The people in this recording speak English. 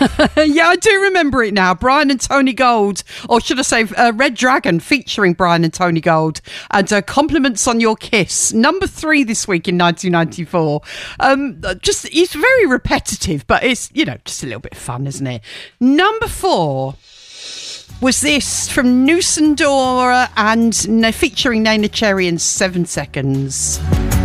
Yeah, I do remember it now. Brian and Tony Gold, or should I say Red Dragon, featuring Brian and Tony Gold, and Compliments on Your Kiss. Number 3 this week in 1994. It's very repetitive, but it's, just a little bit of fun, isn't it? Number 4 was this from Nusendora and featuring Nana Cherry in 7 Seconds.